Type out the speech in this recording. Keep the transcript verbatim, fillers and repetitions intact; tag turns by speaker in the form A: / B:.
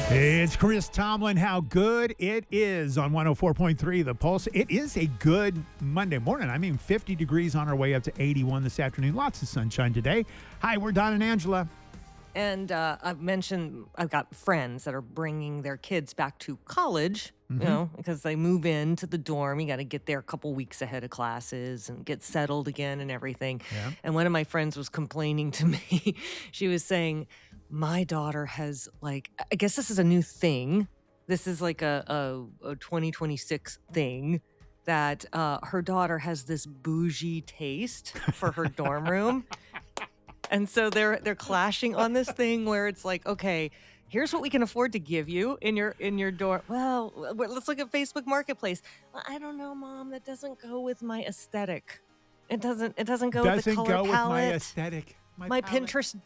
A: It's Chris Tomlin. How good it is on one oh four point three The Pulse. It is a good Monday morning. I mean, fifty degrees on our way up to eighty-one this afternoon. Lots of sunshine today. Hi, we're Don and Angela.
B: And uh, I've mentioned I've got friends that are bringing their kids back to college, mm-hmm. you know, because they move into the dorm. You got to get there a couple weeks ahead of classes and get settled again and everything. Yeah. And one of my friends was complaining to me. She was saying, my daughter has, like, I guess this is a new thing. This is like a, a, a twenty twenty-six thing that uh, her daughter has this bougie taste for her dorm room. And so they're they're clashing on this thing where it's like, okay, here's what we can afford to give you in your in your dorm. Well, let's look at Facebook Marketplace. Well, I don't know, Mom. That doesn't go with my aesthetic. It doesn't. It doesn't go
A: doesn't
B: with the color
A: go
B: palette.
A: with my aesthetic.
B: My, my Pinterest